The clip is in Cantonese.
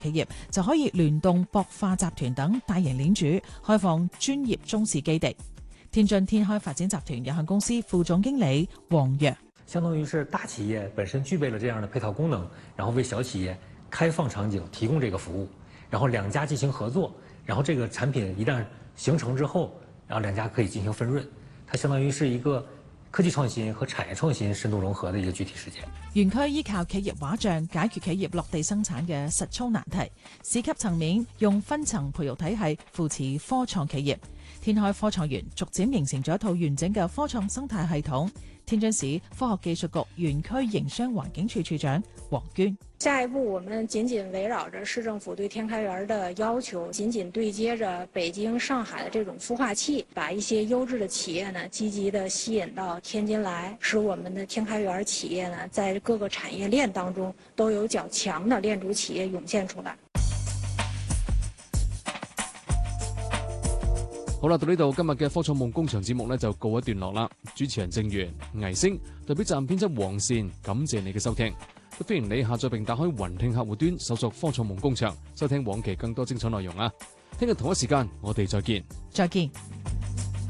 企業就可以聯動博化集團等大型鏈主，開放專業中試基地。天津天開發展集團有限公司副總經理黃躍， 相當於是大企業本身具備了這樣的配套功能，然後為小企業開放場景提供這個服務，然後兩家進行合作，然後這個產品一旦形成之後，然後兩家可以進行分潤，它相當於是一個科技創新和產業創新深度融合的一個具體實踐。 園區依靠企業畫像解決企業落地生產嘅實操難題，市級層面用分層培育體系扶持科創企業。天開科創園逐漸形成咗一套完整嘅科創生態系統。天津市科學技術局園區營商環境處處長黃娟， 下一步我們緊緊圍繞着市政府對天開園的要求，緊緊對接着北京、上海的這種孵化器，把一些優質的企業呢積極地吸引到天津來，使我們的天開園企業呢在各個產業鏈當中都有較強的鏈主企業湧現出來。 好啦，到呢度今日嘅科創夢工場節目呢就告一段落啦。主持人鄭源、倪星，代表站編輯黃善，感謝你嘅收聽。都歡迎你下載並打開雲聽客戶端，搜索科創夢工場，收聽往期更多精彩內容啊！聽日同一時間，我哋再見。 再見。